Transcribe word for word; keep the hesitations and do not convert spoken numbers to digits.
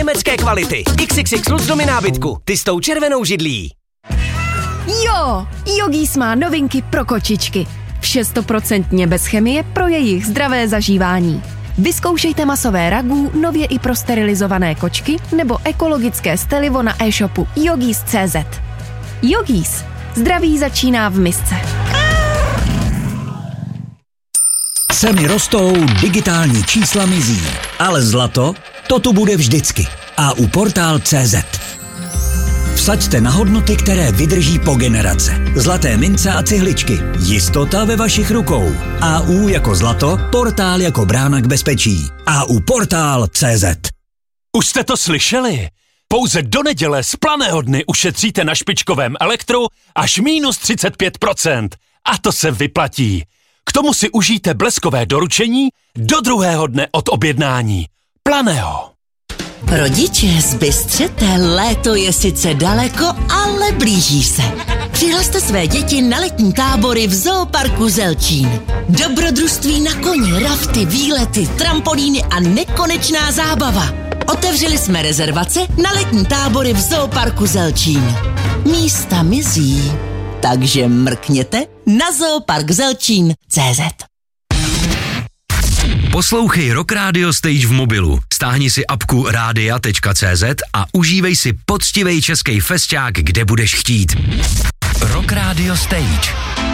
Německé kvality. iks iks iks Luxdomy nábytku. Ty s tou červenou židlí. Jo, Yogis má novinky pro kočičky. Vše stoprocentně bez chemie pro jejich zdravé zažívání. Vyzkoušejte masové ragu, nově i pro sterilizované kočky nebo ekologické stelivo na e-shopu yogis tečka cé zet. Yogis. Zdraví začíná v misce. Ceny rostou, digitální čísla mizí, ale zlato, to tu bude vždycky. A u portál tečka cé zet. Vsaďte na hodnoty, které vydrží po generace. Zlaté mince a cihličky. Jistota ve vašich rukou. A U jako zlato, portál jako brána k bezpečí. A U portál tečka cé zet. Už jste to slyšeli? Pouze do neděle z Planého dny ušetříte na špičkovém elektru až minus třicet pět procent. A to se vyplatí. K tomu si užijte bleskové doručení do druhého dne od objednání. Planého. Rodiče, zbystřete, léto je sice daleko, ale blíží se. Přihlaste své děti na letní tábory v Zooparku Zelčín. Dobrodružství na koni, rafty, výlety, trampolíny a nekonečná zábava. Otevřeli jsme rezervace na letní tábory v Zooparku Zelčín. Místa mizí, takže mrkněte na zoopark zelčín tečka cé zet. Poslouchej Rock Radio Stage v mobilu. Stáhni si apku rádia tečka cé zet a užívej si poctivej český festiák, kde budeš chtít. Rock Radio Stage.